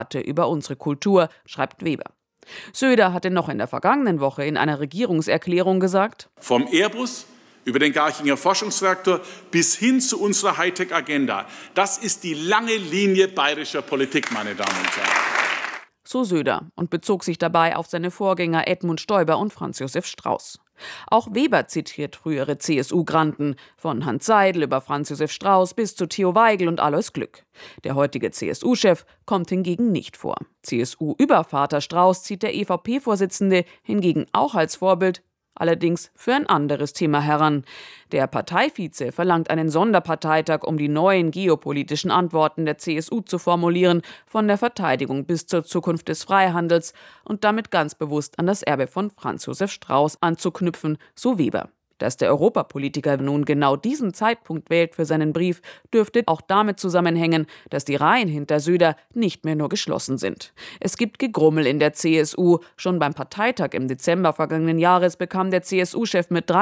über unsere Kultur, schreibt Weber. Söder hatte noch in der vergangenen Woche in einer Regierungserklärung gesagt: Vom Airbus über den Garchinger Forschungsreaktor bis hin zu unserer Hightech-Agenda. Das ist die lange Linie bayerischer Politik, meine Damen und Herren. So Söder und bezog sich dabei auf seine Vorgänger Edmund Stoiber und Franz Josef Strauß. Auch Weber zitiert frühere CSU-Granden, von Hans Seidel über Franz Josef Strauß bis zu Theo Weigel und Alois Glück. Der heutige CSU-Chef kommt hingegen nicht vor. CSU-Übervater Strauß zieht der EVP-Vorsitzende hingegen auch als Vorbild, allerdings für ein anderes Thema heran. Der Parteivize verlangt einen Sonderparteitag, um die neuen geopolitischen Antworten der CSU zu formulieren, von der Verteidigung bis zur Zukunft des Freihandels und damit ganz bewusst an das Erbe von Franz Josef Strauß anzuknüpfen, so Weber. Dass der Europapolitiker nun genau diesen Zeitpunkt wählt für seinen Brief, dürfte auch damit zusammenhängen, dass die Reihen hinter Söder nicht mehr nur geschlossen sind. Es gibt Gegrummel in der CSU. Schon beim Parteitag im Dezember vergangenen Jahres bekam der CSU-Chef mit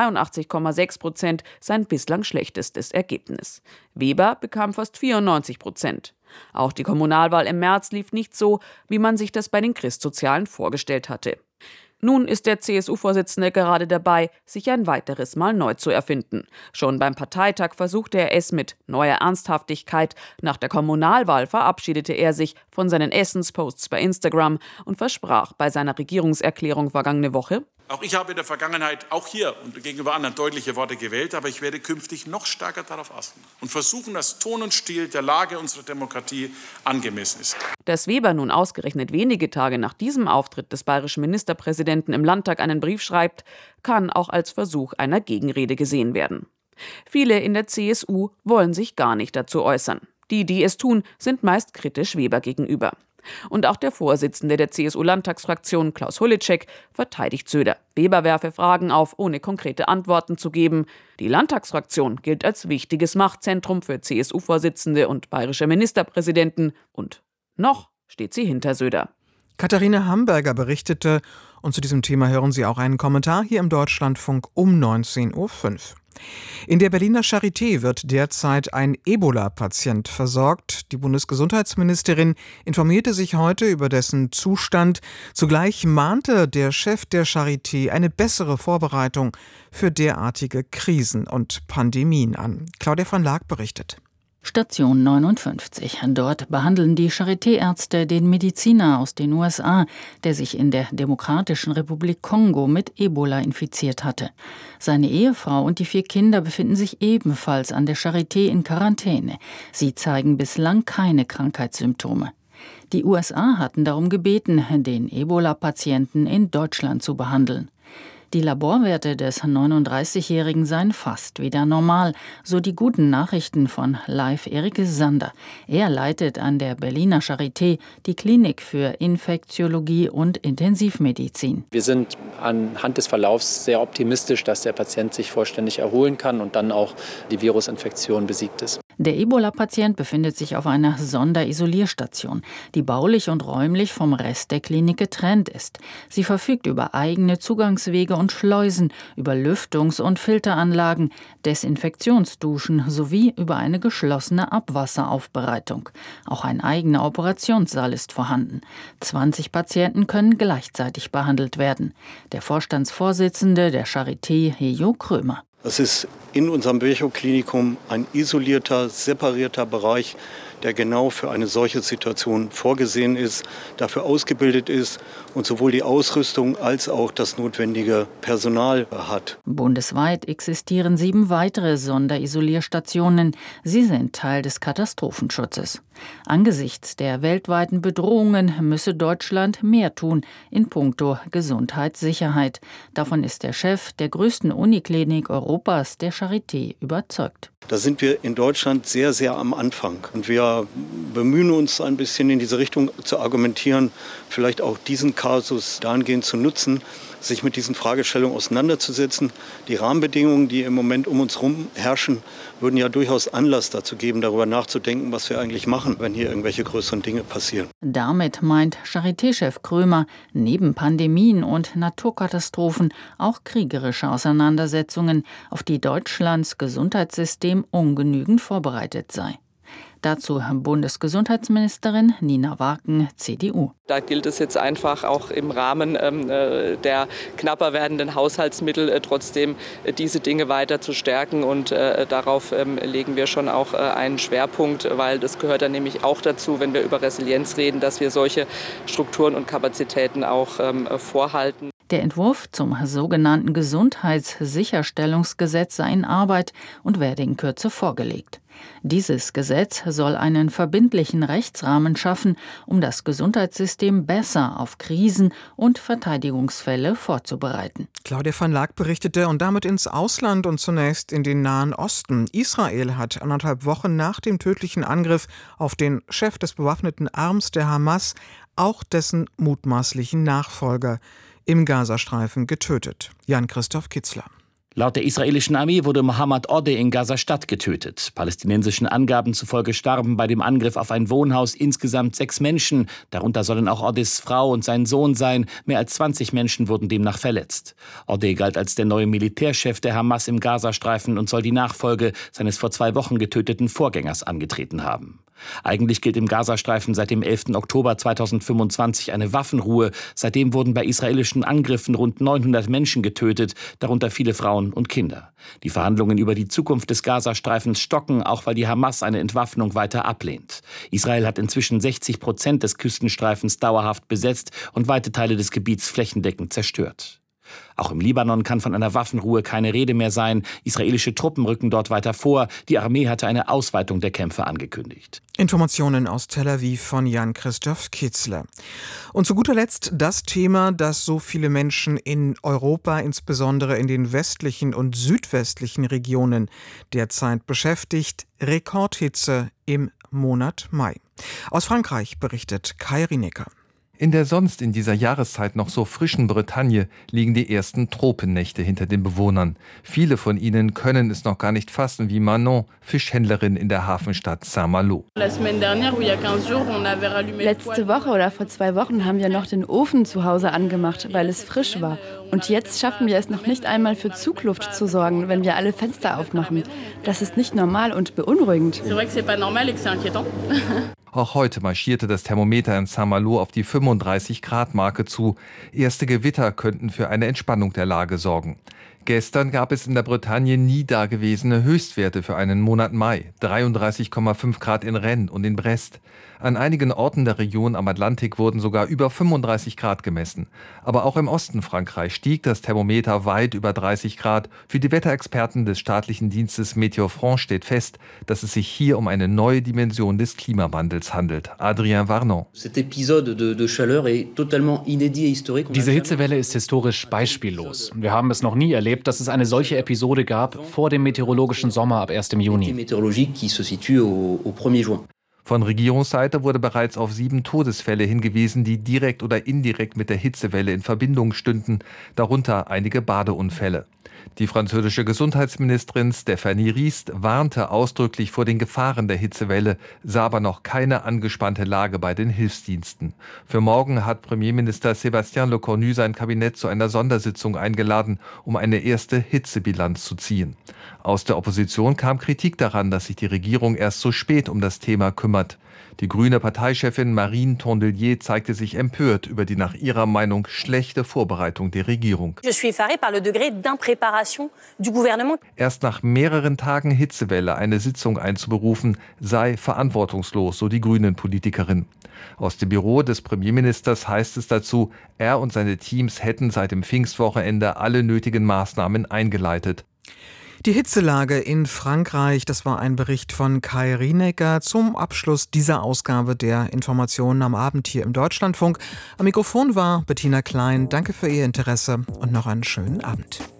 83,6% sein bislang schlechtestes Ergebnis. Weber bekam fast 94%. Auch die Kommunalwahl im März lief nicht so, wie man sich das bei den Christsozialen vorgestellt hatte. Nun ist der CSU-Vorsitzende gerade dabei, sich ein weiteres Mal neu zu erfinden. Schon beim Parteitag versuchte er es mit neuer Ernsthaftigkeit. Nach der Kommunalwahl verabschiedete er sich von seinen Essensposts bei Instagram und versprach bei seiner Regierungserklärung vergangene Woche: Auch ich habe in der Vergangenheit, auch hier und gegenüber anderen, deutliche Worte gewählt, aber ich werde künftig noch stärker darauf achten und versuchen, dass Ton und Stil der Lage unserer Demokratie angemessen ist. Dass Weber nun ausgerechnet wenige Tage nach diesem Auftritt des bayerischen Ministerpräsidenten im Landtag einen Brief schreibt, kann auch als Versuch einer Gegenrede gesehen werden. Viele in der CSU wollen sich gar nicht dazu äußern. Die, die es tun, sind meist kritisch Weber gegenüber. Und auch der Vorsitzende der CSU-Landtagsfraktion, Klaus Hulitschek, verteidigt Söder. Weber werfe Fragen auf, ohne konkrete Antworten zu geben. Die Landtagsfraktion gilt als wichtiges Machtzentrum für CSU-Vorsitzende und bayerische Ministerpräsidenten. Und noch steht sie hinter Söder. Katharina Hamburger berichtete, und zu diesem Thema hören Sie auch einen Kommentar hier im Deutschlandfunk um 19:05 Uhr. In der Berliner Charité wird derzeit ein Ebola-Patient versorgt. Die Bundesgesundheitsministerin informierte sich heute über dessen Zustand. Zugleich mahnte der Chef der Charité eine bessere Vorbereitung für derartige Krisen und Pandemien an. Claudia van Laak berichtet. Station 59. Dort behandeln die Charité-Ärzte den Mediziner aus den USA, der sich in der Demokratischen Republik Kongo mit Ebola infiziert hatte. Seine Ehefrau und die 4 Kinder befinden sich ebenfalls an der Charité in Quarantäne. Sie zeigen bislang keine Krankheitssymptome. Die USA hatten darum gebeten, den Ebola-Patienten in Deutschland zu behandeln. Die Laborwerte des 39-Jährigen seien fast wieder normal, so die guten Nachrichten von Leif Erik Sander. Er leitet an der Berliner Charité die Klinik für Infektiologie und Intensivmedizin. Wir sind anhand des Verlaufs sehr optimistisch, dass der Patient sich vollständig erholen kann und dann auch die Virusinfektion besiegt ist. Der Ebola-Patient befindet sich auf einer Sonderisolierstation, die baulich und räumlich vom Rest der Klinik getrennt ist. Sie verfügt über eigene Zugangswege und Schleusen, über Lüftungs- und Filteranlagen, Desinfektionsduschen sowie über eine geschlossene Abwasseraufbereitung. Auch ein eigener Operationssaal ist vorhanden. 20 Patienten können gleichzeitig behandelt werden. Der Vorstandsvorsitzende der Charité, Hejo Krömer. Das ist in unserem Virchow-Klinikum ein isolierter, separierter Bereich, der genau für eine solche Situation vorgesehen ist, dafür ausgebildet ist und sowohl die Ausrüstung als auch das notwendige Personal hat. Bundesweit existieren 7 weitere Sonderisolierstationen. Sie sind Teil des Katastrophenschutzes. Angesichts der weltweiten Bedrohungen müsse Deutschland mehr tun in puncto Gesundheitssicherheit. Davon ist der Chef der größten Uniklinik Europas, der Charité, überzeugt. Da sind wir in Deutschland sehr, sehr am Anfang. Und wir bemühen uns ein bisschen in diese Richtung zu argumentieren, vielleicht auch diesen Kasus dahingehend zu nutzen, sich mit diesen Fragestellungen auseinanderzusetzen. Die Rahmenbedingungen, die im Moment um uns herum herrschen, würden ja durchaus Anlass dazu geben, darüber nachzudenken, was wir eigentlich machen, wenn hier irgendwelche größeren Dinge passieren. Damit meint Charité-Chef Krömer neben Pandemien und Naturkatastrophen auch kriegerische Auseinandersetzungen, auf die Deutschlands Gesundheitssystem ungenügend vorbereitet sei. Dazu Bundesgesundheitsministerin Nina Warken, CDU. Da gilt es jetzt einfach auch im Rahmen der knapper werdenden Haushaltsmittel trotzdem diese Dinge weiter zu stärken. Und darauf legen wir schon auch einen Schwerpunkt, weil das gehört dann nämlich auch dazu, wenn wir über Resilienz reden, dass wir solche Strukturen und Kapazitäten auch vorhalten. Der Entwurf zum sogenannten Gesundheitssicherstellungsgesetz sei in Arbeit und werde in Kürze vorgelegt. Dieses Gesetz soll einen verbindlichen Rechtsrahmen schaffen, um das Gesundheitssystem besser auf Krisen und Verteidigungsfälle vorzubereiten. Claudia van Laak berichtete und damit ins Ausland und zunächst in den Nahen Osten. Israel hat 1,5 Wochen nach dem tödlichen Angriff auf den Chef des bewaffneten Arms der Hamas auch dessen mutmaßlichen Nachfolger im Gazastreifen getötet. Jan-Christoph Kitzler. Laut der israelischen Armee wurde Mohammed Odeh in Gaza-Stadt getötet. Palästinensischen Angaben zufolge starben bei dem Angriff auf ein Wohnhaus insgesamt 6 Menschen. Darunter sollen auch Odehs Frau und sein Sohn sein. Mehr als 20 Menschen wurden demnach verletzt. Odeh galt als der neue Militärchef der Hamas im Gazastreifen und soll die Nachfolge seines vor 2 Wochen getöteten Vorgängers angetreten haben. Eigentlich gilt im Gazastreifen seit dem 11. Oktober 2025 eine Waffenruhe. Seitdem wurden bei israelischen Angriffen rund 900 Menschen getötet, darunter viele Frauen und Kinder. Die Verhandlungen über die Zukunft des Gazastreifens stocken, auch weil die Hamas eine Entwaffnung weiter ablehnt. Israel hat inzwischen 60% des Küstenstreifens dauerhaft besetzt und weite Teile des Gebiets flächendeckend zerstört. Auch im Libanon kann von einer Waffenruhe keine Rede mehr sein. Israelische Truppen rücken dort weiter vor. Die Armee hatte eine Ausweitung der Kämpfe angekündigt. Informationen aus Tel Aviv von Jan-Christoph Kitzler. Und zu guter Letzt das Thema, das so viele Menschen in Europa, insbesondere in den westlichen und südwestlichen Regionen, derzeit beschäftigt: Rekordhitze im Monat Mai. Aus Frankreich berichtet Kai Rinecker. In der sonst in dieser Jahreszeit noch so frischen Bretagne liegen die ersten Tropennächte hinter den Bewohnern. Viele von ihnen können es noch gar nicht fassen, wie Manon, Fischhändlerin in der Hafenstadt Saint-Malo. Letzte Woche oder vor 2 Wochen haben wir noch den Ofen zu Hause angemacht, weil es frisch war. Und jetzt schaffen wir es noch nicht einmal für Zugluft zu sorgen, wenn wir alle Fenster aufmachen. Das ist nicht normal und beunruhigend. Auch heute marschierte das Thermometer in Saint-Malo auf die 35-Grad-Marke zu. Erste Gewitter könnten für eine Entspannung der Lage sorgen. Gestern gab es in der Bretagne nie dagewesene Höchstwerte für einen Monat Mai. 33,5 Grad in Rennes und in Brest. An einigen Orten der Region am Atlantik wurden sogar über 35 Grad gemessen. Aber auch im Osten Frankreich stieg das Thermometer weit über 30 Grad. Für die Wetterexperten des staatlichen Dienstes Météo France steht fest, dass es sich hier um eine neue Dimension des Klimawandels handelt. Adrien Varnon. Diese Hitzewelle ist historisch beispiellos. Wir haben es noch nie erlebt, dass es eine solche Episode gab vor dem meteorologischen Sommer ab 1. Juni. Von Regierungsseite wurde bereits auf 7 Todesfälle hingewiesen, die direkt oder indirekt mit der Hitzewelle in Verbindung stünden, darunter einige Badeunfälle. Die französische Gesundheitsministerin Stéphanie Rist warnte ausdrücklich vor den Gefahren der Hitzewelle, sah aber noch keine angespannte Lage bei den Hilfsdiensten. Für morgen hat Premierminister Sébastien Lecornu sein Kabinett zu einer Sondersitzung eingeladen, um eine erste Hitzebilanz zu ziehen. Aus der Opposition kam Kritik daran, dass sich die Regierung erst so spät um das Thema kümmert. Die grüne Parteichefin Marine Tondelier zeigte sich empört über die nach ihrer Meinung schlechte Vorbereitung der Regierung. Erst nach mehreren Tagen Hitzewelle eine Sitzung einzuberufen, sei verantwortungslos, so die Grünen-Politikerin. Aus dem Büro des Premierministers heißt es dazu, er und seine Teams hätten seit dem Pfingstwochenende alle nötigen Maßnahmen eingeleitet. Die Hitzelage in Frankreich, das war ein Bericht von Kai Rinecker zum Abschluss dieser Ausgabe der Informationen am Abend hier im Deutschlandfunk. Am Mikrofon war Bettina Klein. Danke für Ihr Interesse und noch einen schönen Abend.